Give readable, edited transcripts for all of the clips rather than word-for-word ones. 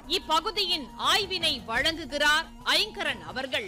இப்பகுதியின் ஆய்வினை வழங்குகிறார் ஐங்கரன் அவர்கள்.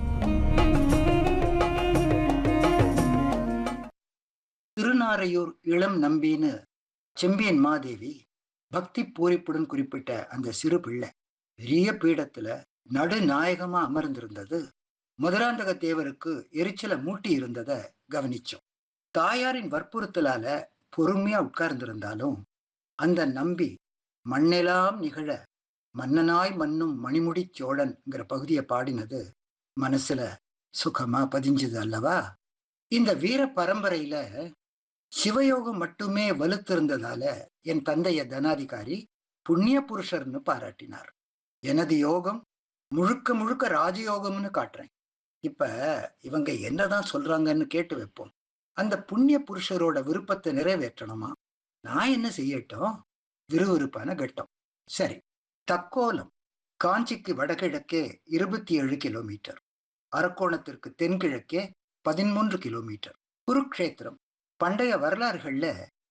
திருநாரையூர் இளம் நம்பின்னு செம்பியன் மாதேவி பக்தி பூரிப்புடன் குறிப்பிட்ட அந்த சிறு பிள்ளை பெரிய பீடத்துல நடுநாயகமா அமர்ந்திருந்தது மதுராந்தக தேவருக்கு எரிச்சலை மூட்டி இருந்ததை கவனிச்சோம். தாயாரின் வற்புறுத்தலால பொறுமையா உட்கார்ந்திருந்தாலும் அந்த நம்பி மண்ணெல்லாம் நிகழ மன்னனாய் மன்னும் மணிமுடி சோழன்ங்கிற பகுதியை பாடினது மனசுல சுகமா பதிஞ்சது அல்லவா? இந்த வீர பரம்பரையில சிவயோகம் மட்டுமே வலுத்திருந்ததால என் தந்தைய தனாதிகாரி புண்ணிய புருஷர்னு பாராட்டினார். எனது யோகம் முழுக்க முழுக்க ராஜயோகம்னு காட்டுறேன். இப்ப இவங்க என்னதான் சொல்றாங்கன்னு கேட்டு வைப்போம். அந்த புண்ணிய புருஷரோட விருப்பத்தை நிறைவேற்றணுமா? நான் என்ன செய்யட்டும்? விறுவிறுப்பான கட்டம். சரி, தக்கோலம் காஞ்சிக்கு வடகிழக்கே 27 கிலோமீட்டர், அரக்கோணத்திற்கு தென்கிழக்கே 13 கிலோமீட்டர். குருக்ஷேத்திரம் பண்டைய வரலாறுகள்ல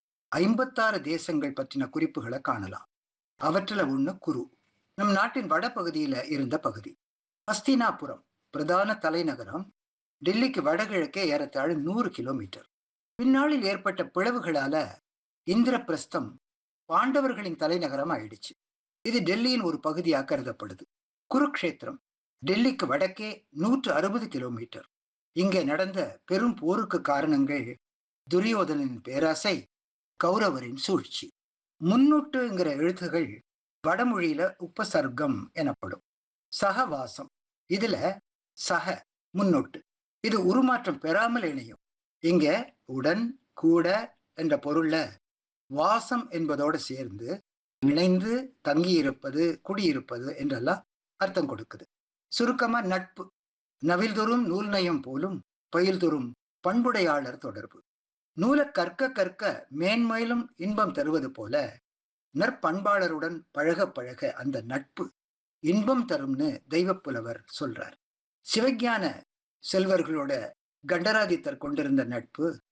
56 தேசங்கள் பற்றின குறிப்புகளை காணலாம். அவற்றில் ஒண்ணு குரு, நம் நாட்டின் வடபகுதியில இருந்த பகுதி. அஸ்தினாபுரம் பிரதான தலைநகரம் டெல்லிக்கு வடகிழக்கே ஏறத்தாழ 100 கிலோமீட்டர். பின்னாளில் ஏற்பட்ட பிளவுகளால இந்திரபிரஸ்தம் பாண்டவர்களின் தலைநகரம் ஆயிடுச்சு. இது டெல்லியின் ஒரு பகுதியாக கருதப்படுது. குருக்ஷேத்திரம் டெல்லிக்கு வடக்கே 160 கிலோமீட்டர். இங்கே நடந்த பெரும் போருக்கு காரணங்கள் துரியோதனின் பேராசை, கௌரவரின் சூழ்ச்சி. முன்னொட்டுங்கிற எழுத்துகள் வடமொழியில உபசர்க்கம் எனப்படும். சகவாசம், இதுல சக முன்னொட்டு, இது உருமாற்றம் பெறாமல் இணையும். இங்க உடன் கூட என்ற பொருள்ல வாசம் என்பதோடு சேர்ந்து இணைந்து தங்கியிருப்பது, குடியிருப்பது என்றெல்லாம் அர்த்தம் கொடுக்குது. சுருக்கமா நட்பு, நவில்தொறும் நூல் நயம் போலும் பயில்தொறும் பண்புடையாளர் தொடர்பு. நூலை கற்க கற்க மேன்மேலும் இன்பம் தருவது போல நற்பண்பாளருடன் பழக பழக அந்த நட்பு இன்பம் தரும்னு தெய்வப்புலவர் சொல்றார். சிவஞான செல்வர்களோட கண்டராதித்தர் கொண்டிருந்த நட்பு